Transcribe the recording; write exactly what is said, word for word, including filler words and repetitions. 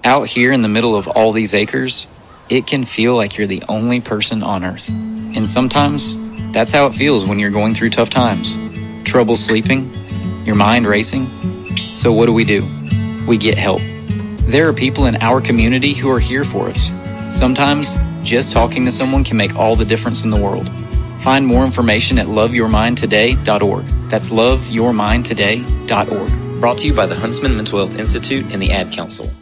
Out here in the middle of all these acres, it can feel like you're the only person on earth. And sometimes, that's how it feels when you're going through tough times. Trouble sleeping, your mind racing. So what do we do? We get help. There are people in our community who are here for us. Sometimes, just talking to someone can make all the difference in the world. Find more information at love your mind today dot org. That's love your mind today dot org. Brought to you by the Huntsman Mental Health Institute and the Ad Council.